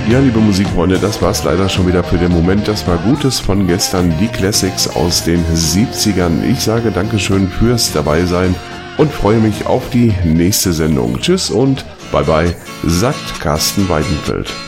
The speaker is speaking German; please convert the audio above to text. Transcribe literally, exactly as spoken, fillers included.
Ja, liebe Musikfreunde, das war's leider schon wieder für den Moment. Das war Gutes von gestern, die Classics aus den siebzigern. Ich sage Dankeschön fürs Dabeisein und freue mich auf die nächste Sendung. Tschüss und bye bye, sagt Carsten Weidenfeld.